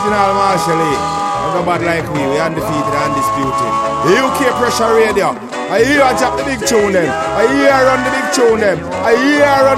original Marshall Lee. Nobody like we undefeated and undisputed. The UK Pressure Radio. I hear I drop the big tune them. I hear I run the big tune them. I hear I run